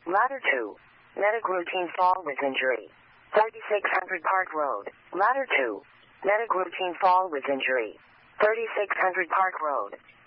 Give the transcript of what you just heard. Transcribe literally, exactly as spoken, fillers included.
Ladder two. Medic routine fall with injury. thirty-six hundred Park Road. Ladder two. Medic routine fall with injury. thirty-six hundred Park Road.